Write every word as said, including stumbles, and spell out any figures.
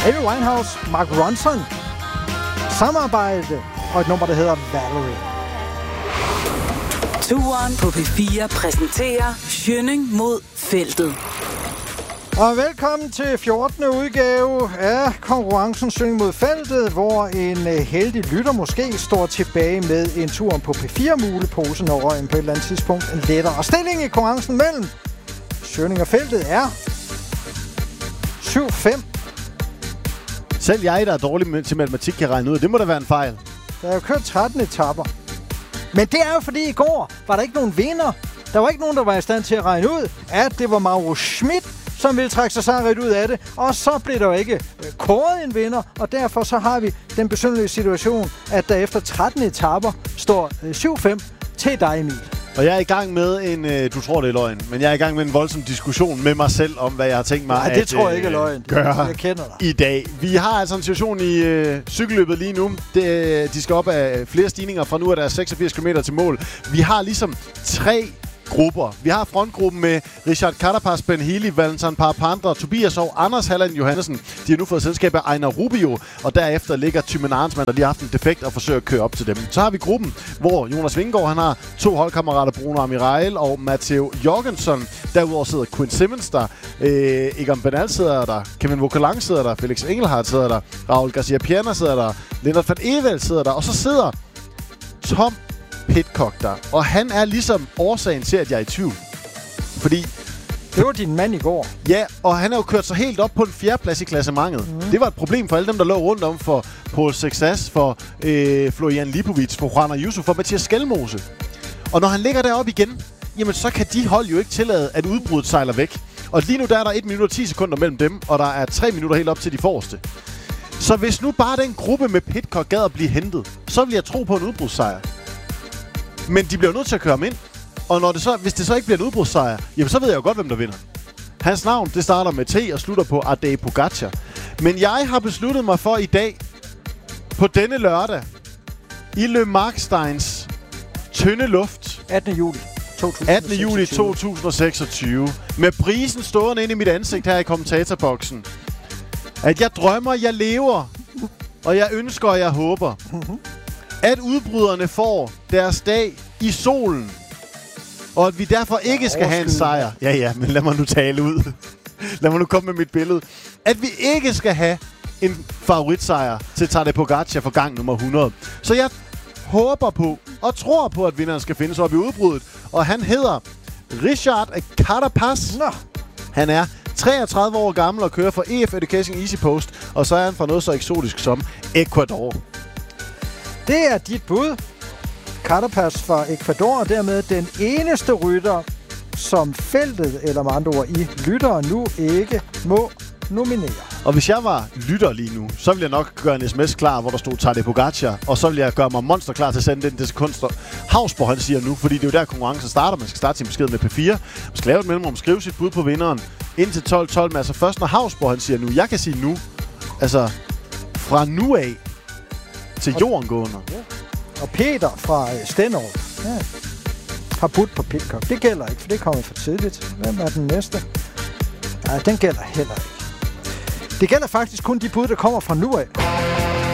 Amy Winehouse, Mark Ronson, samarbejde og et nummer, der hedder Valerie. Turen på P fire præsenterer Schønning mod feltet. Og velkommen til fjortende udgave af konkurrencen Schønning mod feltet, hvor en heldig lytter måske står tilbage med en tur på P fire mulepose, når røgen på et eller andet tidspunkt letter. Og stillingen i konkurrencen mellem Schønning og feltet er syv fem. Selv jeg, der er dårlig til matematik, kan regne ud. Det må da være en fejl. Der er jo kørt tretten etaper. Men det er jo fordi i går var der ikke nogen vinder. Der var ikke nogen, der var i stand til at regne ud, at det var Mauro Schmidt, som ville trække sig sejret ud af det. Og så blev der jo ikke kåret en vinder, og derfor så har vi den besynderlige situation, at der efter tretten etaper står syv fem til dig, Emil. Og jeg er i gang med en, øh, du tror det er løgn, men jeg er i gang med en voldsom diskussion med mig selv om, hvad jeg har tænkt mig Nej, at det tror jeg ikke er løgn. gøre jeg kender dig. i dag. Vi har altså en situation i øh, cykelløbet lige nu. Det, de skal op af flere stigninger fra nu, er der seksogfirs kilometer til mål. Vi har ligesom tre grupper. Vi har frontgruppen med Richard Carapaz, Ben Healy, Valentin Parapanda, Tobias og Anders Halland Johansen. De har nu fået selskab af Einar Rubio, og derefter ligger Thymen Arnsmann, der lige har haft en defekt og forsøger at køre op til dem. Så har vi gruppen, hvor Jonas Vingegaard, han har to holdkammerater, Bruno Amirail og Matteo Jorgensen. Derudover sidder Quinn Simmons der, øh, Egan Bernal sidder der, Kevin Vogelang sidder der, Felix Engelhardt sidder der, Raul Garcia Piana sidder der, Lennart van Eveld sidder der, og så sidder Tom Pidcock der. Og han er ligesom årsagen til, at jeg er i tvivl. Fordi det var din mand i går. Ja, og han har jo kørt sig helt op på en fjerdeplads i klassementet. Mm. Det var et problem for alle dem, der lå rundt om, for Paul Sexas, for øh, Florian Lipovic, for Juan Ayuso, for Mathias Skelmose. Og når han ligger deroppe igen, jamen så kan de hold jo ikke tillade, at udbruddet sejler væk. Og lige nu der er der et minut og ti sekunder mellem dem, og der er tre minutter helt op til de forreste. Så hvis nu bare den gruppe med Pidcock gad at blive hentet, så vil jeg tro på en udbrudssejr. Men de bliver nødt til at køre ham ind. Og når det så, hvis det så ikke bliver en udbrudssejr, jamen så ved jeg jo godt, hvem der vinder. Hans navn, det starter med T og slutter på Tadej Pogačar. Men jeg har besluttet mig for i dag, på denne lørdag, i Le Marksteins tynde luft. attende juli to tusind og seksogtyve. attende juli to tusind og seksogtyve. Med prisen stående ind i mit ansigt her i kommentatorboksen. At jeg drømmer, jeg lever. Og jeg ønsker, og jeg håber. At udbryderne får deres dag i solen. Og at vi derfor ikke skal have en sejr. Ja, ja, men lad mig nu tale ud. Lad mig nu komme med mit billede. At vi ikke skal have en favoritsejr til Tadej Pogačar for gang nummer hundrede. Så jeg håber på og tror på, at vinderen skal findes op i udbruddet. Og han hedder Richard Carapaz. Nå. Han er treogtredive år gammel og kører for E F Education Easy Post. Og så er han fra noget så eksotisk som Ecuador. Det er dit bud. Carapaz fra Ecuador, og dermed den eneste rytter, som feltet, eller med andre ord, I lyttere nu ikke må nominere. Og hvis jeg var lytter lige nu, så ville jeg nok gøre en sms klar, hvor der stod Tadej Pogačar, og så ville jeg gøre mig monster klar til at sende den til kunstner Havsborg, han siger nu, fordi det er jo der konkurrencen starter. Man skal starte sin besked med P fire. Man skal lave et mellemrum, skrive sit bud på vinderen indtil tolv tolv, men altså først når Havsborg, han siger nu. Jeg kan sige nu, altså fra nu af til jorden gående. Ja. Og Peter fra Stenderup ja, har budt på Pidcock. Det gælder ikke, for det kommer for tidligt. Hvem er den næste? Nej, den gælder heller ikke. Det gælder faktisk kun de bud, der kommer fra nu af.